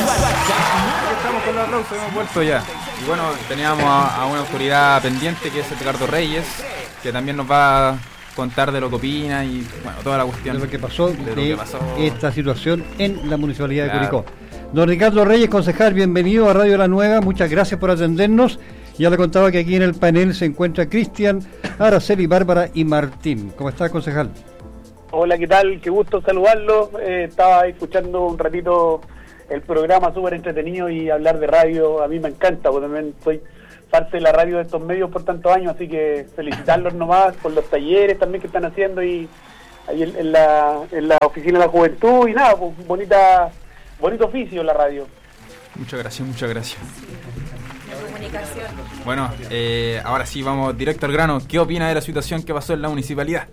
Estamos con los aplausos, hemos vuelto ya. Y bueno, teníamos a una autoridad pendiente que es Edgardo Reyes, que también nos va a contar de lo que opina y bueno, toda la cuestión de lo que pasó, esta situación en la Municipalidad de Curicó. Don Ricardo Reyes, concejal, bienvenido a Radio La Nueva, muchas gracias por atendernos. Ya le contaba que aquí en el panel se encuentra Cristian, Araceli, Bárbara y Martín. ¿Cómo está, concejal? Hola, ¿qué tal? Qué gusto saludarlos. Estaba escuchando un ratito el programa, súper entretenido, y hablar de radio a mí me encanta, porque también soy parte de la radio de estos medios por tantos años, así que felicitarlos nomás por los talleres también que están haciendo y ahí en la oficina de la juventud y nada, pues bonito oficio la radio. Muchas gracias, muchas gracias. La comunicación. Bueno, ahora sí vamos directo al grano. ¿Qué opina de la situación que pasó en la municipalidad?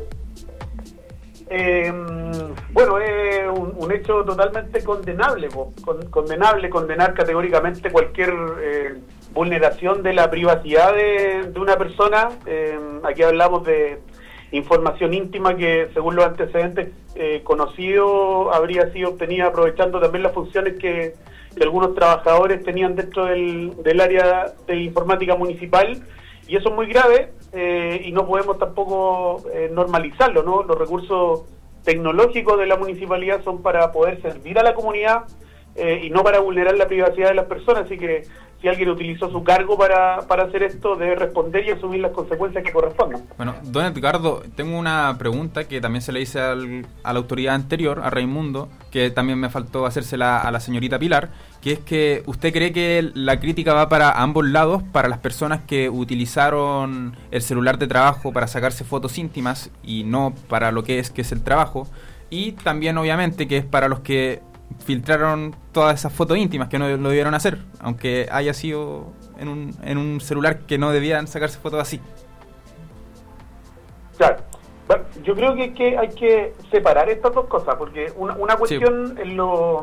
Bueno, es un hecho totalmente condenable, condenar categóricamente cualquier vulneración de la privacidad de una persona. Aquí hablamos de información íntima que, según los antecedentes conocidos, habría sido obtenida aprovechando también las funciones que algunos trabajadores tenían dentro del área de informática municipal, y eso es muy grave. Y no podemos tampoco normalizarlo, ¿no? Los recursos tecnológicos de la municipalidad son para poder servir a la comunidad y no para vulnerar la privacidad de las personas, así que si alguien utilizó su cargo para hacer esto, debe responder y asumir las consecuencias que correspondan. Bueno, don Edgardo, tengo una pregunta que también se le hice a la autoridad anterior, a Raimundo, que también me faltó hacérsela a la señorita Pilar, que es que usted cree que la crítica va para ambos lados, para las personas que utilizaron el celular de trabajo para sacarse fotos íntimas y no para lo que es el trabajo, y también obviamente que es para los que filtraron todas esas fotos íntimas que no lo debieron hacer, aunque haya sido en un celular que no debían sacarse fotos así. Claro. Bueno, yo creo que hay que separar estas dos cosas, porque una cuestión es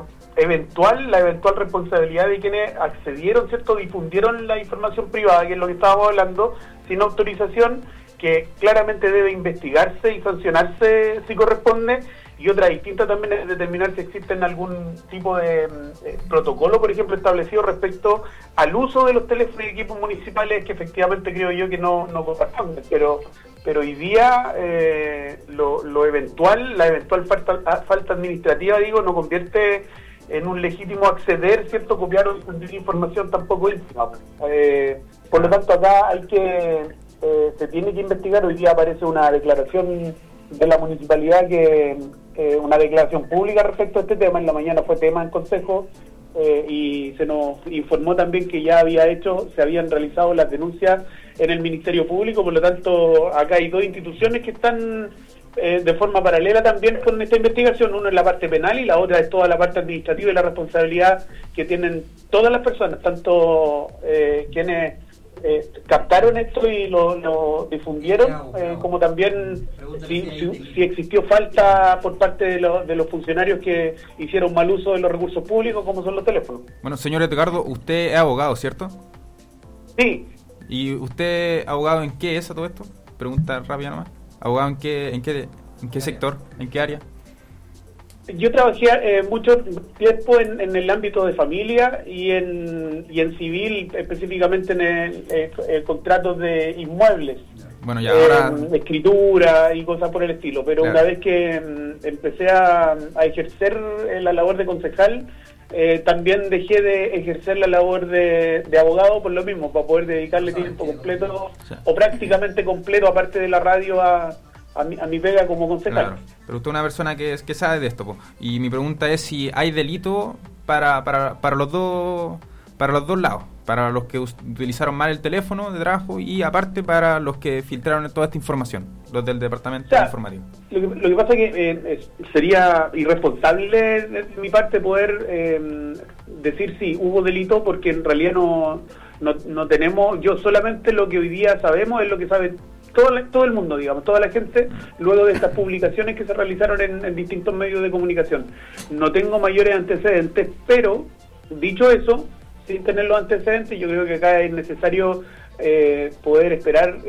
la eventual responsabilidad de quienes accedieron, ¿cierto?, difundieron la información privada, que es lo que estábamos hablando, sin autorización, que claramente debe investigarse y sancionarse si corresponde. Y otra distinta también es determinar si existen algún tipo de protocolo, por ejemplo, establecido respecto al uso de los teléfonos y equipos municipales, que efectivamente creo yo que no corresponden. Pero hoy día la eventual falta administrativa, no convierte en un legítimo acceder, ¿cierto?, copiar o difundir información tampoco íntima. Por lo tanto, acá se tiene que investigar. Hoy día aparece una declaración de la municipalidad una declaración pública respecto a este tema. En la mañana fue tema en consejo y se nos informó también que ya se habían realizado las denuncias en el Ministerio Público. Por lo tanto, acá hay dos instituciones que están de forma paralela también con esta investigación. Uno es la parte penal y la otra es toda la parte administrativa y la responsabilidad que tienen todas las personas, tanto quienes captaron esto y lo difundieron, como también si existió falta por parte de los funcionarios que hicieron mal uso de los recursos públicos, como son los teléfonos. Bueno, señor Edgardo, usted es abogado, ¿cierto? Sí. ¿Y usted, abogado, en qué es a todo esto? Pregunta rápida nomás. ¿Abogado en qué sector? ¿En qué área? Yo trabajé mucho tiempo en el ámbito de familia y en civil, específicamente en el contratos de inmuebles. Bueno, ya ahora escritura y cosas por el estilo, pero claro, una vez que empecé a ejercer la labor de concejal, también dejé de ejercer la labor de abogado por lo mismo, para poder dedicarle tiempo completo, o prácticamente completo, aparte de la radio, a mi pega como concejal. Claro, pero usted es una persona que sabe de esto, po. Y mi pregunta es si hay delito para los dos lados, para los que utilizaron mal el teléfono de trabajo y aparte para los que filtraron toda esta información, los del departamento informativo. Lo que pasa es que sería irresponsable de mi parte poder decir si hubo delito, porque en realidad no tenemos, yo solamente lo que hoy día sabemos es lo que sabe todo el mundo, toda la gente, luego de estas publicaciones que se realizaron en distintos medios de comunicación. No tengo mayores antecedentes, pero dicho eso, sin tener los antecedentes, yo creo que acá es necesario poder esperar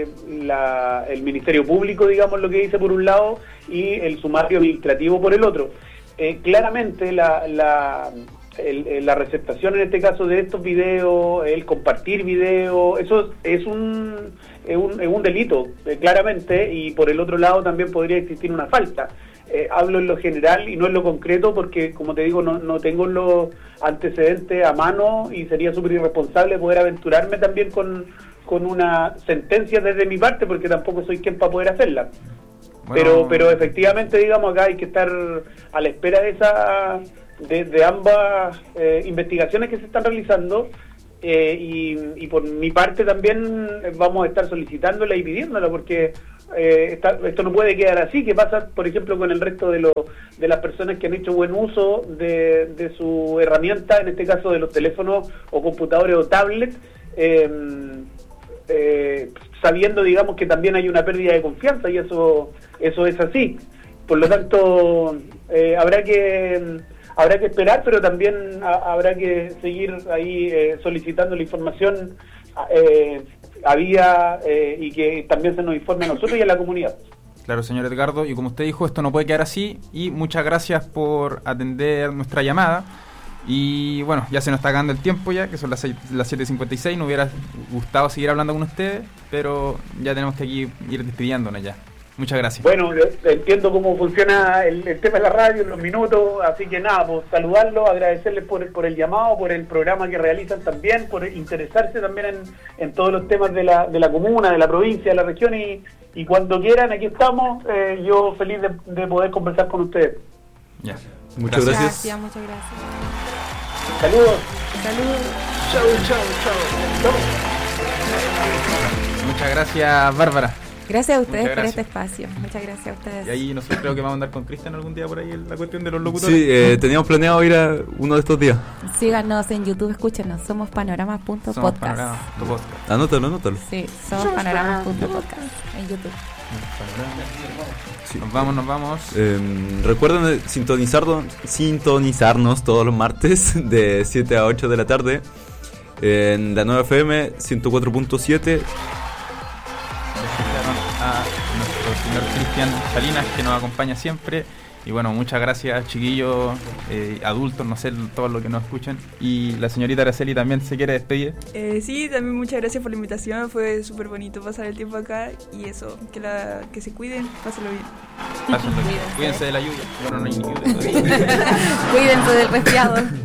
el Ministerio Público, lo que dice por un lado, y el sumario administrativo por el otro. Claramente la receptación en este caso de estos videos, el compartir videos, eso es un delito, claramente, y por el otro lado también podría existir una falta. Hablo en lo general y no en lo concreto porque, como te digo, no tengo los antecedentes a mano y sería súper irresponsable poder aventurarme también con una sentencia desde mi parte, porque tampoco soy quien para poder hacerla. Bueno. Pero efectivamente, digamos, acá hay que estar a la espera de ambas investigaciones que se están realizando, y por mi parte también vamos a estar solicitándola y pidiéndola, porque esto no puede quedar así. ¿Qué pasa, por ejemplo, con el resto de las personas que han hecho buen uso de su herramienta, en este caso de los teléfonos o computadores o tablets, sabiendo, digamos, que también hay una pérdida de confianza, y eso es así? Por lo tanto, habrá que esperar, pero también habrá que seguir ahí solicitando la información y que también se nos informe a nosotros y a la comunidad. Claro, señor Edgardo, y como usted dijo, esto no puede quedar así, y muchas gracias por atender nuestra llamada. Y bueno, ya se nos está acabando el tiempo ya, que son las 7:56, nos hubiera gustado seguir hablando con ustedes, pero ya tenemos que aquí ir despidiéndonos ya. Muchas gracias. Bueno, entiendo cómo funciona el tema de la radio en los minutos, así que nada, pues saludarlos, agradecerles por el llamado, por el programa que realizan también, por interesarse también en todos los temas de la comuna, de la provincia, de la región, y cuando quieran, aquí estamos, yo feliz de poder conversar con ustedes. Ya. Muchas gracias. Muchas gracias. Saludos. Saludos. Chau. Muchas gracias, Bárbara. Gracias a ustedes por este espacio. Muchas gracias a ustedes. Y ahí nosotros creo que vamos a andar con Cristian algún día por ahí en la cuestión de los locutores. Sí, teníamos planeado ir a uno de estos días. Síganos en YouTube, escúchenos. Somos panorama.podcast. Anótalo. Sí, somos panorama.podcast en YouTube. Sí. Nos vamos. Recuerden sintonizarnos todos los martes de 7 a 8 de la tarde en la nueva FM 104.7. A nuestro señor Cristian Salinas, que nos acompaña siempre. Y bueno, muchas gracias, chiquillos, adultos, no sé, todos los que nos escuchan. Y la señorita Araceli también se quiere despedir. Sí, también muchas gracias por la invitación. Fue súper bonito pasar el tiempo acá. Y eso, que se cuiden, pásenlo bien. Cuídense de la lluvia. Bueno, no hay ni lluvia todavía. Cuídense del resfriado.